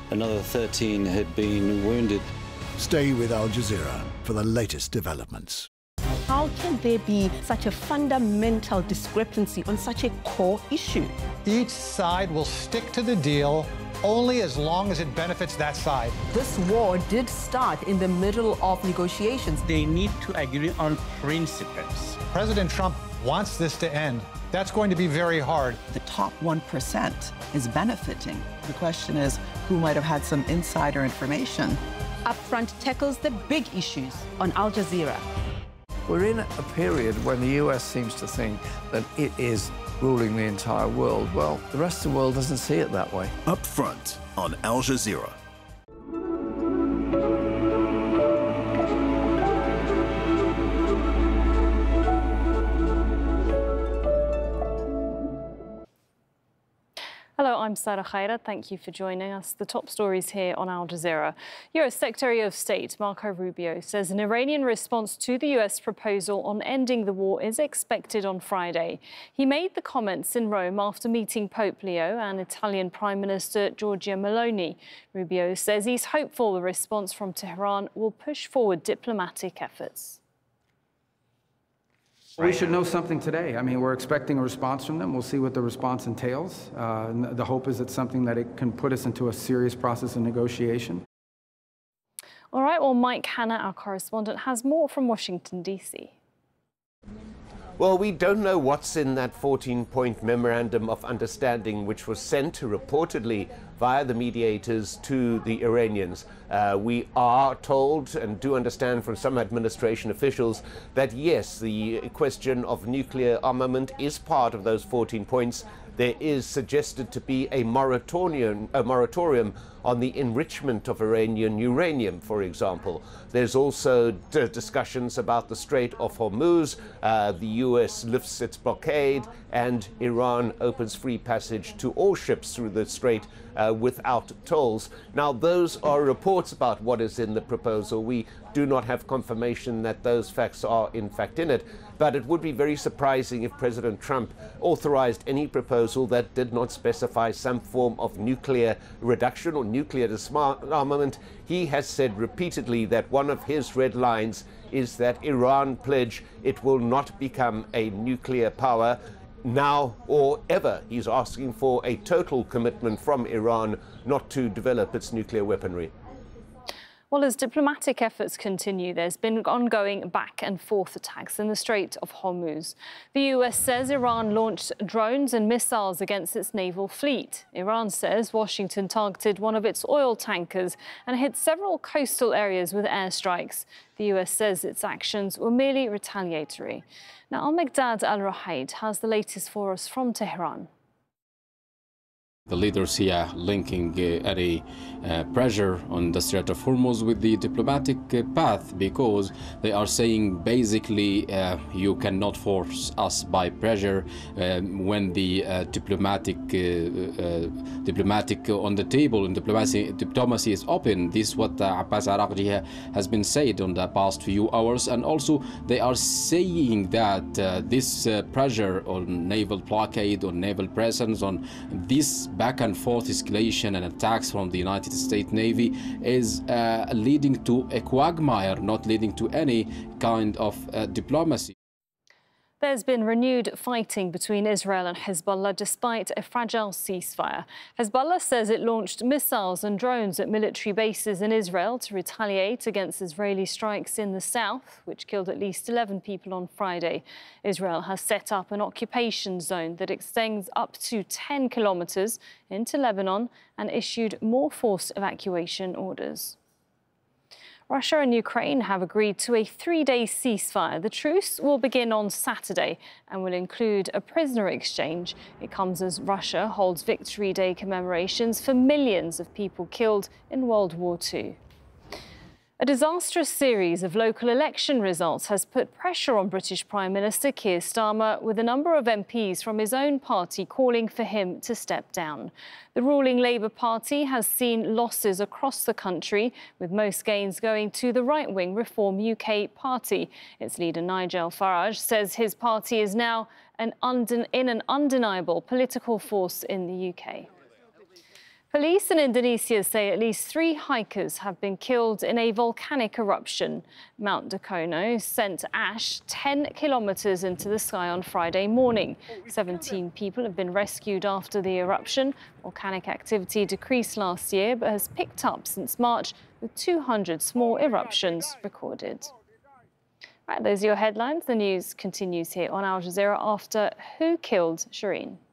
Another 13 had been wounded. Stay with Al Jazeera for the latest developments. How can there be such a fundamental discrepancy on such a core issue? Each side will stick to the deal only as long as it benefits that side. This war did start in the middle of negotiations. They need to agree on principles. President Trump wants this to end. That's going to be very hard. The top 1% is benefiting. The question is, who might have had some insider information? Upfront tackles the big issues on Al Jazeera. We're in a period when the US seems to think that it is ruling the entire world. Well, the rest of the world doesn't see it that way. Up front on Al Jazeera. Hello, I'm Sarah Khaira. Thank you for joining us. The top stories here on Al Jazeera. US Secretary of State Marco Rubio says an Iranian response to the US proposal on ending the war is expected on Friday. He made the comments in Rome after meeting Pope Leo and Italian Prime Minister Giorgia Meloni. Rubio says he's hopeful the response from Tehran will push forward diplomatic efforts. We should know something today. I mean, we're expecting a response from them. We'll see what the response entails. The hope is it's something that it can put us into a serious process of negotiation. All right, well, Mike Hanna, our correspondent, has more from Washington, D.C. Well, we don't know what's in that 14-point memorandum of understanding which was sent reportedly via the mediators to the Iranians. We are told and do understand from some administration officials that, yes, the question of nuclear armament is part of those 14 points. There is suggested to be a moratorium on the enrichment of Iranian uranium, for example. There's also discussions about the Strait of Hormuz. The US lifts its blockade and Iran opens free passage to all ships through the strait without tolls. Now, those are reports about what is in the proposal. We do not have confirmation that those facts are in fact in it. But it would be very surprising if President Trump authorized any proposal that did not specify some form of nuclear reduction or nuclear disarmament. He has said repeatedly that one of his red lines is that Iran pledge it will not become a nuclear power now or ever. He's asking for a total commitment from Iran not to develop its nuclear weaponry. Well, as diplomatic efforts continue, there's been ongoing back and forth attacks in the Strait of Hormuz. The US says Iran launched drones and missiles against its naval fleet. Iran says Washington targeted one of its oil tankers and hit several coastal areas with airstrikes. The US says its actions were merely retaliatory. Now, Al-Mekdad Al-Rahaid has the latest for us from Tehran. The leaders here linking any pressure on the Strait of Hormuz with the diplomatic path, because they are saying basically you cannot force us by pressure when the diplomatic on the table and diplomacy is open. This is what Abbas Araghchi has been said on the past few hours, and also they are saying that this pressure on naval blockade, on naval presence, on this back and forth escalation and attacks from the United States Navy is leading to a quagmire, not leading to any kind of diplomacy. There's been renewed fighting between Israel and Hezbollah despite a fragile ceasefire. Hezbollah says it launched missiles and drones at military bases in Israel to retaliate against Israeli strikes in the south, which killed at least 11 people on Friday. Israel has set up an occupation zone that extends up to 10 kilometers into Lebanon and issued more forced evacuation orders. Russia and Ukraine have agreed to a 3-day ceasefire. The truce will begin on Saturday and will include a prisoner exchange. It comes as Russia holds Victory Day commemorations for millions of people killed in World War II. A disastrous series of local election results has put pressure on British Prime Minister Keir Starmer, with a number of MPs from his own party calling for him to step down. The ruling Labour Party has seen losses across the country, with most gains going to the right-wing Reform UK party. Its leader Nigel Farage says his party is now an undeniable political force in the UK. Police in Indonesia say at least 3 hikers have been killed in a volcanic eruption. Mount Dakono sent ash 10 kilometres into the sky on Friday morning. 17 people have been rescued after the eruption. Volcanic activity decreased last year but has picked up since March, with 200 small eruptions recorded. Right, those are your headlines. The news continues here on Al Jazeera after Who Killed Shireen?